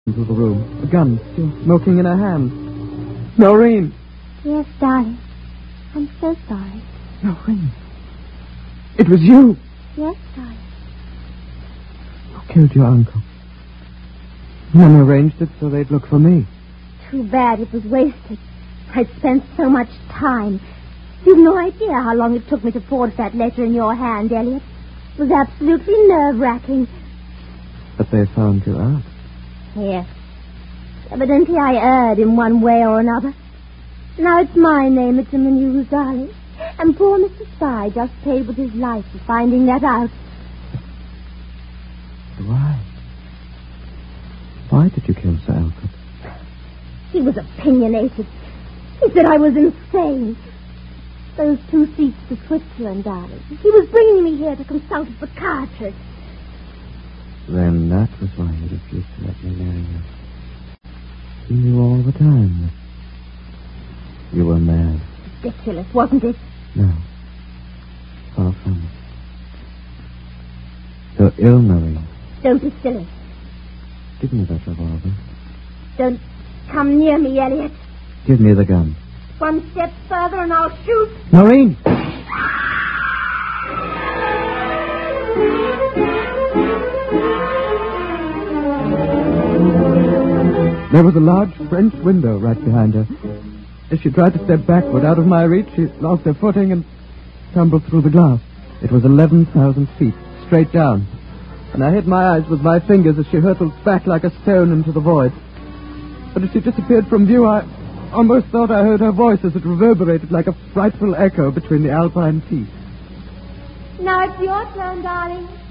into the room, a gun still smoking in her hand. Noreen! Yes, darling. I'm so sorry. Noreen! It was you! Yes, darling. Who killed your uncle? None arranged it so they'd look for me. Too bad it was wasted. I'd spent so much time. You've no idea how long it took me to forge that letter in your hand, Elliot. It was absolutely nerve-wracking. But they found you out. Yes. Evidently I erred in one way or another. Now it's my name that's in the news, darling. And poor Mr. Spy just paid with his life for finding that out. Why? Why did you kill Sir Alfred? He was opinionated. He said I was insane. Those 2 seats to Switzerland, darling. He was bringing me here to consult a psychiatrist. Then that was why he refused to let me marry you. He knew all the time that you were mad. Ridiculous, wasn't it? No. Far from it. You're ill, Marie. Don't be silly. Give me that revolver. Don't come near me, Elliot. Give me the gun. 1 step further and I'll shoot. Noreen! There was a large French window right behind her. As she tried to step backward out of my reach, she lost her footing and tumbled through the glass. It was 11,000 feet, straight down. And I hid my eyes with my fingers as she hurtled back like a stone into the void. But as she disappeared from view, I almost thought I heard her voice as it reverberated like a frightful echo between the alpine peaks. Now it's your turn, darling.